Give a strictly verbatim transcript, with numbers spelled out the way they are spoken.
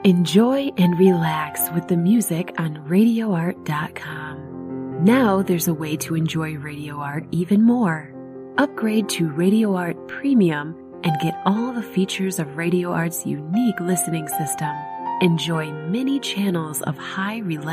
Enjoy and relax with the music on radio art dot com. Now there's a way to enjoy Radio Art even more. Upgrade to Radio Art Premium and get all the features of Radio Art's unique listening system. Enjoy many channels of high relaxation